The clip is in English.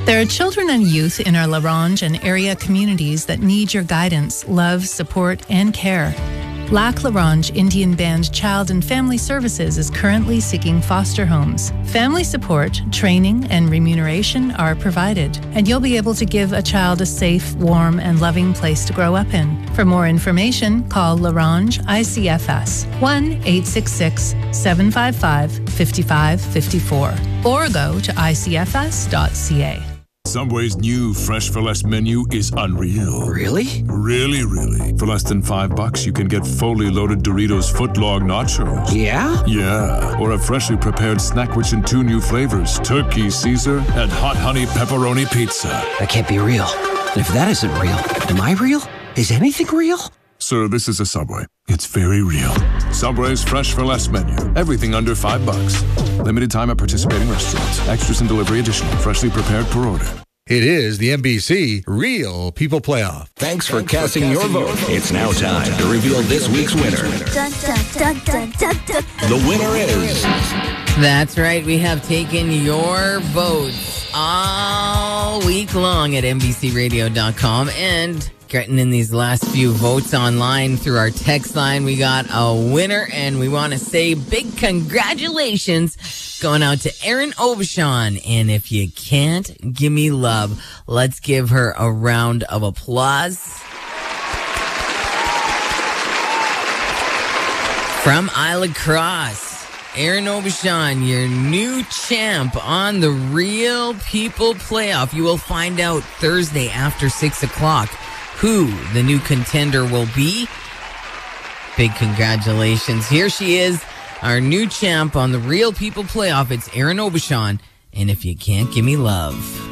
There are children and youth in our La Ronge and area communities that need your guidance, love, support, and care. Lac La Ronge Indian Band Child and Family Services is currently seeking foster homes. Family support, training, and remuneration are provided, and you'll be able to give a child a safe, warm, and loving place to grow up in. For more information, call La Ronge ICFS 1-866-755-5554 or go to icfs.ca. Subway's new Fresh for Less menu is unreal. Really? Really, really. For less than $5, you can get fully loaded Doritos footlong nachos. Yeah? Yeah. Or a freshly prepared snack which in 2 new flavors, Turkey Caesar and Hot Honey Pepperoni Pizza. That can't be real. If that isn't real, am I real? Is anything real? Sir, this is a Subway. It's very real. Subway's Fresh for Less menu. Everything under $5. Limited time at participating restaurants. Extras and delivery additional. Freshly prepared per order. It is the NBC Real People Playoff. Thanks for casting your vote. It's now time to reveal this week's winner. Dun, dun, dun, dun, dun, dun. The winner is... That's right. We have taken your votes all week long at NBCRadio.com and getting in these last few votes online through our text line. We got a winner, and we want to say big congratulations going out to Erin Obashan. And if you can't give me love, let's give her a round of applause. From Isla Cross, Erin Obashan, your new champ on the Real People Playoff. You will find out Thursday after 6 o'clock who the new contender will be. Big congratulations. Here she is, our new champ on the Real People Playoff. It's Erin Obashan, and if you can't give me love.